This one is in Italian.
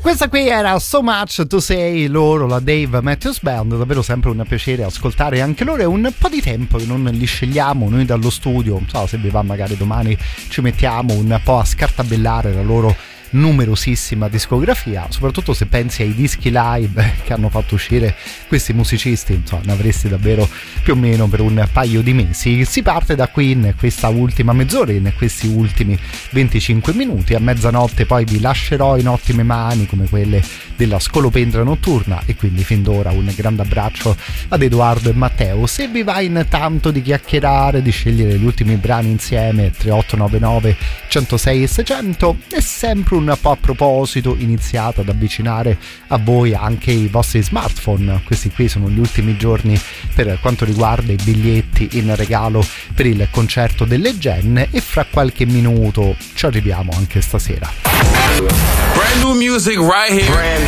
Questa qui era So Much To Say, loro, la Dave Matthews Band. Davvero sempre un piacere ascoltare anche loro. È un po' di tempo che non li scegliamo noi dallo studio, non so se vi va, magari domani ci mettiamo un po' a scartabellare la loro numerosissima discografia, soprattutto se pensi ai dischi live che hanno fatto uscire questi musicisti, insomma ne avresti davvero più o meno per un paio di mesi. Si parte da qui in questa ultima mezz'ora, in questi ultimi 25 minuti. A mezzanotte poi vi lascerò in ottime mani come quelle della Scolopendra Notturna, e quindi fin d'ora un grande abbraccio ad Edoardo e Matteo. Se vi va intanto di chiacchierare, di scegliere gli ultimi brani insieme, 3899 106 e 600, è sempre un po' a proposito, iniziate ad avvicinare a voi anche i vostri smartphone. Questi qui sono gli ultimi giorni per quanto riguarda i biglietti in regalo per il concerto delle Gen, e fra qualche minuto ci arriviamo anche stasera. Brand new music right here.